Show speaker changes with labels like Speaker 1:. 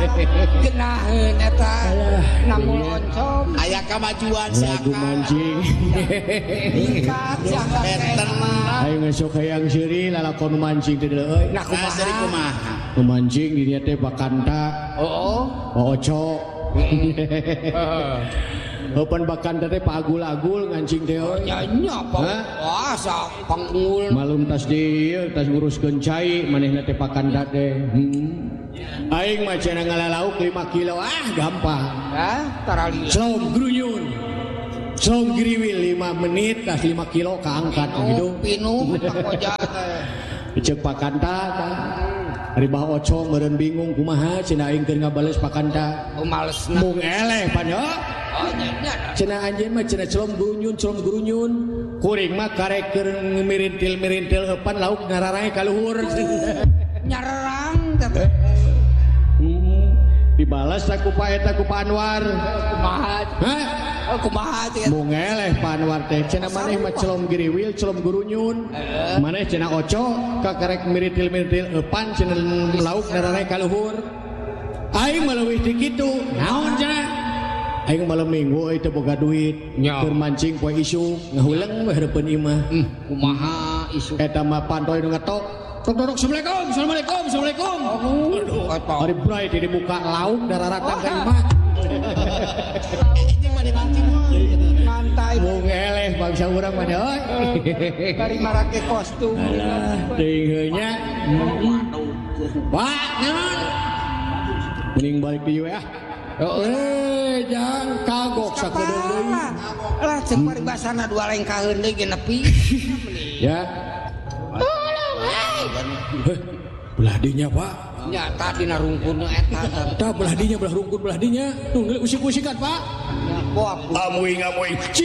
Speaker 1: genaheun eta namun oncom
Speaker 2: aya kamajuan
Speaker 3: lagu mancing
Speaker 1: ikat siangkan
Speaker 2: benten
Speaker 3: ayo ngesok hayang seuri lalakon mancing teh euy
Speaker 1: nah
Speaker 2: seri kumaha
Speaker 3: mancing di dieu teh bakanta oco Open bakan teh pagul-agul ngancing teh euy.
Speaker 1: Nya apa? Wah, sak panggul.
Speaker 3: Malum tas dieu tas nguruskeun cai manehna teh pakanda teh. Aing mah cenah ngalalauk 5 kilo gampang.
Speaker 1: Hah? Taralila.
Speaker 3: Slom grunyun. Slom giriwil 5 menit tas 5 kilo kaangkat gitu.
Speaker 1: Pinuh takoja teh.
Speaker 3: Cek pakanta tah. Ari bah oco meureun bingung kumaha cenah aing keur ngabales pakanta.
Speaker 1: Malesna.
Speaker 3: Mung eleh pan yo.
Speaker 1: Oh nya.
Speaker 3: Cenah anjeun mah cenah celom gurunyun kuring mah karek keur ngemirintil eupan lauk ngararahe ka luhur
Speaker 1: Nyarang teh.
Speaker 3: Dibalas ku pa eta ku Pa Anwar
Speaker 1: Kumaha?
Speaker 3: hah
Speaker 1: Kumaha teh?
Speaker 3: mung eleh Pa Anwar teh cenah maneh mah celom giriwil celom gurunyun maneh cenah oco ka karek mirintil eupan cenah lauk ngararahe ka luhur aing mah leuwih ti kitu naon cenah aing malam minggu itu boga duit keur mancing poe isu ngahuleung we hareupeun imah
Speaker 1: Kumaha isu
Speaker 3: eta mah pantoy nu ngatok tok assalamualaikum
Speaker 1: aduh eta
Speaker 3: ari bray di buka lauk dararatang ka imah
Speaker 2: lauknya mah dimancing
Speaker 1: ngantai
Speaker 3: mung eleh bangsa urang mah euy
Speaker 1: dari marake kostum
Speaker 3: teuing nya Pak naon mending balik di ieu jangan kagok sakedeung deui.
Speaker 1: Lah cek paribasana dua lengkaheun deui ge nepi.
Speaker 3: Ya. Belah dinya, Pak.
Speaker 1: Nya tadi na rungkun eta.
Speaker 3: Tah belah dinya, belah rungkun belah dinya. Tuh usik-usikan, Pak.
Speaker 1: Ya, boap.
Speaker 3: Amuing.